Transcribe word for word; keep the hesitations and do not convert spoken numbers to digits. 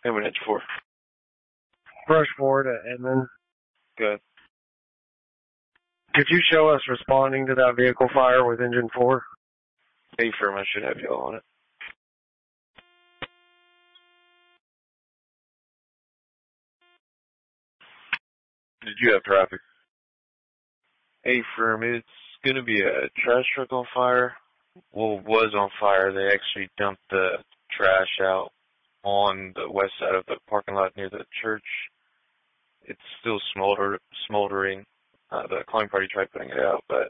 How many for? Brush forward to Edmund. Good. Could you show us responding to that vehicle fire with engine four? A-firm, I should have y'all on it. Did you have traffic? A-firm, it's going to be a trash truck on fire. Well, was on fire. They actually dumped the trash out on the west side of the parking lot near the church. It's still smolder, smoldering. Uh, the calling party tried putting it out, but